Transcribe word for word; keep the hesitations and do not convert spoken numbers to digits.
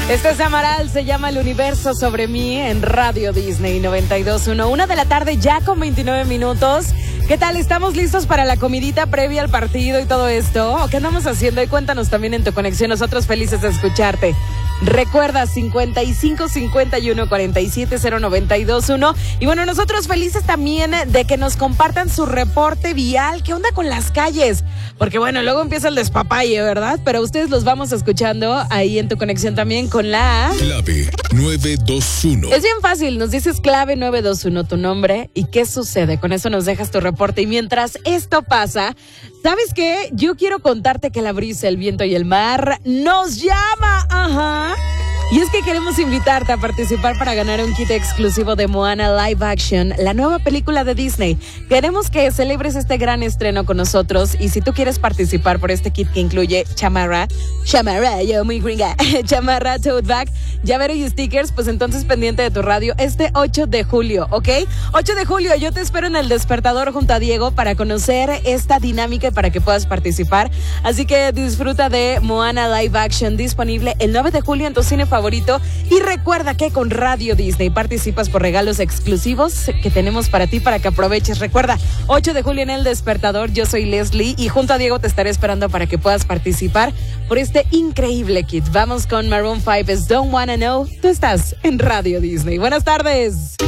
Este es Amaral, se llama El Universo Sobre Mí en Radio Disney noventa y dos punto uno. Una de la tarde ya con veintinueve minutos. ¿Qué tal? ¿Estamos listos para la comidita previa al partido y todo esto? ¿O qué andamos haciendo? Y cuéntanos también en tu conexión. Nosotros felices de escucharte. Recuerda cincuenta y cinco cincuenta y uno cuarenta y siete cero noventa y dos uno. Y bueno, nosotros felices también de que nos compartan su reporte vial. ¿Qué onda con las calles? Porque bueno, luego empieza el despapalle, ¿verdad? Pero ustedes los vamos escuchando ahí en tu conexión también con la... Clave nueve dos uno. Es bien fácil, nos dices clave nueve dos uno, tu nombre y qué sucede. Con eso nos dejas tu reporte. Y mientras esto pasa, ¿sabes qué? Yo quiero contarte que la brisa, el viento y el mar nos llama. Ajá. Y es que queremos invitarte a participar para ganar un kit exclusivo de Moana Live Action, la nueva película de Disney. Queremos que celebres este gran estreno con nosotros y si tú quieres participar por este kit que incluye chamarra, chamarra, yo muy gringa, chamarra, tote bag, llavero y stickers, pues entonces pendiente de tu radio este ocho de julio, ¿ok? ocho de julio, yo te espero en El Despertador junto a Diego para conocer esta dinámica y para que puedas participar. Así que disfruta de Moana Live Action, disponible el nueve de julio en tu cine favorito. Y recuerda que con Radio Disney participas por regalos exclusivos que tenemos para ti para que aproveches. Recuerda, ocho de julio en El Despertador. Yo soy Leslie y junto a Diego te estaré esperando para que puedas participar por este increíble kit. Vamos con Maroon cinco, es Don't Wanna Know. Tú estás en Radio Disney. Buenas tardes.